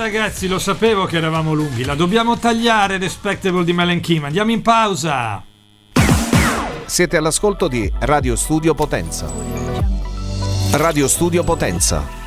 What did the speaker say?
ragazzi, lo sapevo che eravamo lunghi. La dobbiamo tagliare, Respectable di Mel & Kim. Andiamo in pausa. Siete all'ascolto di Radio Studio Potenza. Radio Studio Potenza.